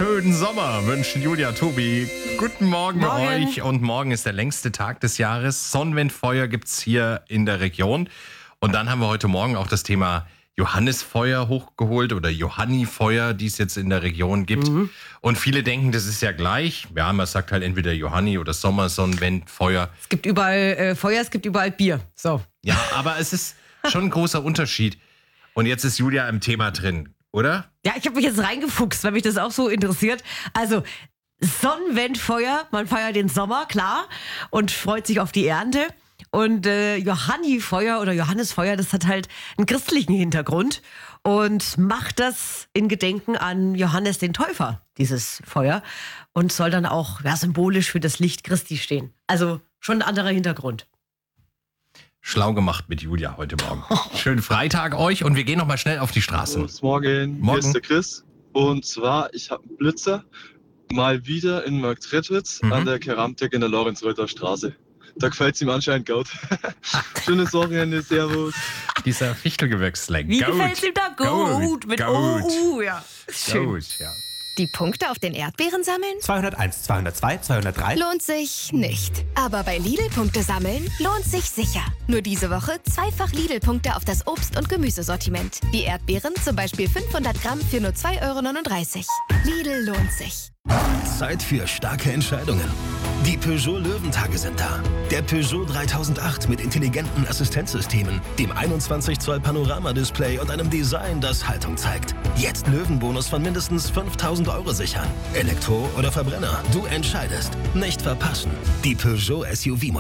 schönen Sommer wünschen Julia, Tobi. Guten Morgen euch. Und morgen ist der längste Tag des Jahres. Sonnenwindfeuer gibt's hier in der Region. Und dann haben wir heute Morgen auch das Thema Johannisfeuer hochgeholt oder Johannifeuer, die es jetzt in der Region gibt. Und viele denken, das ist ja gleich. Ja, man sagt halt entweder Johanni oder Sommersonnenwendfeuer. Es gibt überall Feuer, es gibt überall Bier. So. Ja, aber es ist schon ein großer Unterschied. Und jetzt ist Julia im Thema drin, oder? Ja, ich habe mich jetzt reingefuchst, weil mich das auch so interessiert. Also Sonnenwendfeuer, man feiert den Sommer, klar, und freut sich auf die Ernte. Und Johannifeuer oder Johannisfeuer, das hat halt einen christlichen Hintergrund und macht das in Gedenken an Johannes den Täufer, dieses Feuer. Und soll dann auch symbolisch für das Licht Christi stehen. Also schon ein anderer Hintergrund. Schlau gemacht mit Julia heute Morgen. Schönen Freitag euch und wir gehen nochmal schnell auf die Straßen. Guten Morgen, hier ist der Chris. Und zwar, ich habe einen Blitzer mal wieder in Marktredwitz an der Keramtik in der Lorenz-Reuter Straße. Da gefällt es ihm anscheinend gut. Schönes Wochenende, servus. Dieser Fichtelgewächslang. Wie gefällt es ihm da? Gut. Mit OU, ja. Schön. Gut, ja. Die Punkte auf den Erdbeeren sammeln? 201, 202, 203. Lohnt sich nicht. Aber bei Lidl-Punkte sammeln lohnt sich sicher. Nur diese Woche zweifach Lidl-Punkte auf das Obst- und Gemüsesortiment. Wie Erdbeeren, zum Beispiel 500 Gramm für nur 2,39 €. Lidl lohnt sich. Zeit für starke Entscheidungen. Die Peugeot Löwentage sind da. Der Peugeot 3008 mit intelligenten Assistenzsystemen, dem 21 Zoll Panoramadisplay und einem Design, das Haltung zeigt. Jetzt Löwenbonus von mindestens 5.000 € sichern. Elektro oder Verbrenner, du entscheidest. Nicht verpassen. Die Peugeot SUV